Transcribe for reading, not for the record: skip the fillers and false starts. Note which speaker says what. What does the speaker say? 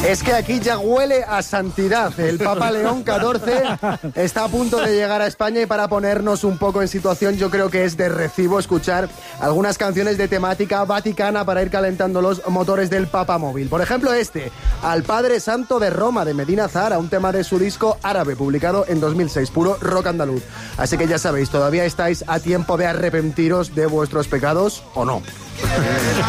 Speaker 1: Es que aquí ya huele a santidad. El Papa León XIV está a punto de llegar a España y para ponernos un poco en situación, yo creo que es de recibo escuchar algunas canciones de temática vaticana para ir calentando los motores del Papa Móvil. Por ejemplo, Al Padre Santo de Roma, de Medina Zahara, un tema de su disco Árabe, publicado en 2006, puro rock andaluz. Así que ya sabéis, todavía estáis a tiempo de arrepentiros de vuestros pecados, ¿o no?